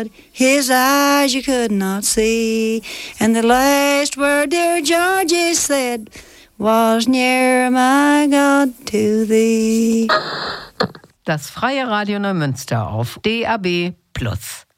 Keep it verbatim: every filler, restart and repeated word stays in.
blood. His eyes you could not see. And the last word dear Georgie said was near my God to thee. Das Freie Radio Neumünster auf D A B Plus.